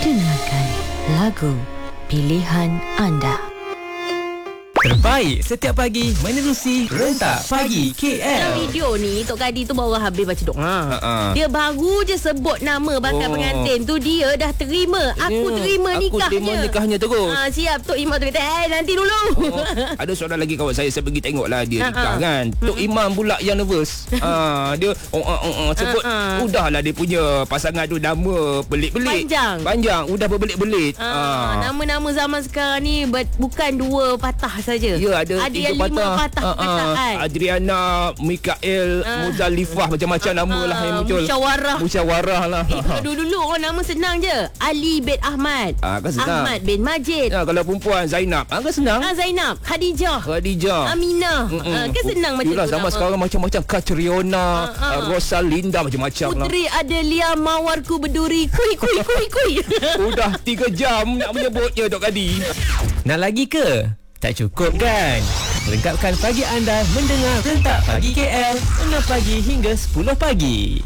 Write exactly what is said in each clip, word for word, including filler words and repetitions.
Dengarkan lagu pilihan anda. Terbaik setiap pagi menerusi Rentak Pagi K L. Dalam video ni Tok Kadi tu baru habis baca doa. Ha-ha. Dia baru je sebut nama bakal Oh. pengantin tu, dia dah terima. Aku Ya, terima aku nikahnya. terima nikahnya terus. Ha, siap. Tok Imam tu kata, eh nanti dulu. Oh, ada seorang lagi kawan saya, saya pergi tengok lah dia Ha-ha. nikah kan. Tok Imam pula yang nervous. ha, dia oh, oh, oh, oh, sebut Ha-ha. udahlah dia punya pasangan tu nama belit-belit. Panjang. Panjang, udah berbelit-belit. Ha, nama-nama zaman sekarang ni ber- bukan dua patah saja. Ya, ada, ada tiga yang lima patah Ah, ah. perkataan. Adriana, Mikael, Ah. Muzalifah, macam-macam nama lah yang muncul. Musyawarah. Musyawarah lah. Eh, dulu-dulu orang nama senang je. Ali bin Ahmad. Ah, kan senang. Ahmad bin Majid. Ya, kalau perempuan Zainab, ah, kan senang. Ah, Zainab, Khadijah, Khadijah. Aminah. Mm-mm. Ah, kan senang macam Yelah, tu. zaman nama. sekarang macam-macam. Katriona, Ah, ah. uh, Rosalinda, macam-macam lah. Puteri Adelia Mawarku berduri. Kui kui kui kui. Udah tiga jam nak menyebutnya, Dok Kadi. Nak lagi ke? Tak cukup kan? Lengkapkan pagi anda mendengar Rentak Pagi K L enam pagi hingga sepuluh pagi.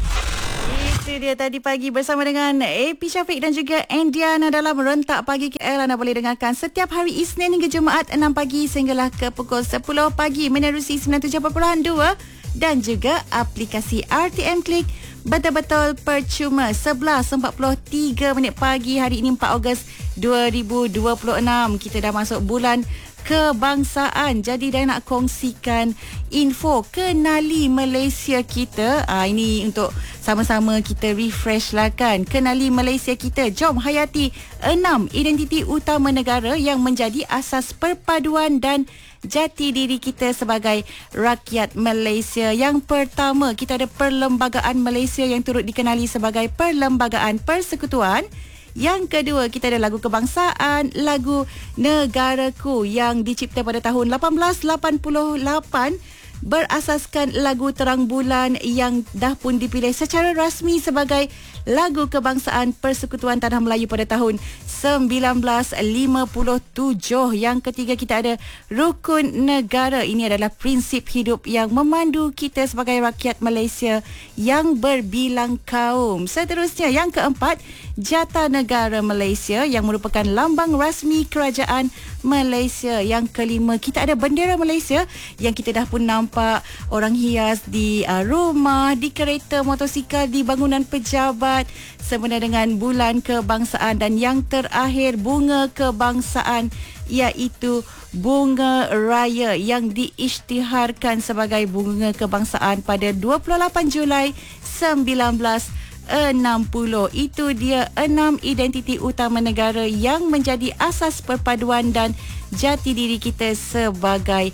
Itu dia tadi pagi bersama dengan A P Syafiq dan juga Andiana dalam Rentak Pagi K L. Anda boleh dengarkan setiap hari Isnin hingga Jumaat enam pagi sehinggalah ke pukul sepuluh pagi menerusi sembilan puluh tujuh perpuluhan dua dan juga aplikasi R T M Klik betul-betul percuma. Sebelas empat puluh tiga minit pagi hari ini empat Ogos dua ribu dua puluh enam. Kita dah masuk bulan kebangsaan. Jadi dah nak kongsikan info kenali Malaysia kita. Ah, ini untuk sama-sama kita refresh lah kan. Kenali Malaysia kita. Jom hayati enam identiti utama negara yang menjadi asas perpaduan dan jati diri kita sebagai rakyat Malaysia. Yang pertama, kita ada Perlembagaan Malaysia yang turut dikenali sebagai Perlembagaan Persekutuan. Yang kedua, kita ada lagu kebangsaan, lagu Negaraku yang dicipta pada tahun lapan belas lapan puluh lapan berasaskan lagu Terang Bulan yang dah pun dipilih secara rasmi sebagai lagu kebangsaan Persekutuan Tanah Melayu pada tahun sembilan belas lima puluh tujuh. Yang ketiga, kita ada Rukun Negara. Ini adalah prinsip hidup yang memandu kita sebagai rakyat Malaysia yang berbilang kaum. Seterusnya, yang keempat, Jata Negara Malaysia yang merupakan lambang rasmi kerajaan Malaysia. Yang kelima, kita ada bendera Malaysia yang kita dah pun nampak orang hias di uh, rumah, di kereta, motosikal, di bangunan pejabat sempena dengan bulan kebangsaan. Dan yang terakhir, bunga kebangsaan iaitu bunga raya yang diisytiharkan sebagai bunga kebangsaan pada dua puluh lapan Julai sembilan belas enam puluh. Itu dia enam identiti utama negara yang menjadi asas perpaduan dan jati diri kita sebagai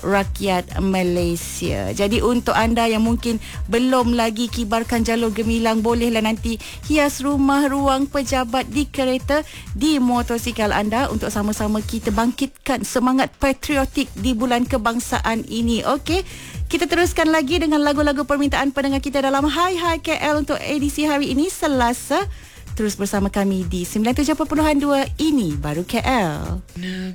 rakyat Malaysia. Jadi untuk anda yang mungkin belum lagi kibarkan jalur gemilang, bolehlah nanti hias rumah, ruang pejabat, di kereta, di motosikal anda untuk sama-sama kita bangkitkan semangat patriotik di bulan kebangsaan ini. Okey, kita teruskan lagi dengan lagu-lagu permintaan pendengar kita dalam Hai Hai K L untuk edisi hari ini Selasa. Terus bersama kami di sembilan puluh tujuh perpuluhan dua. Ini baru K L.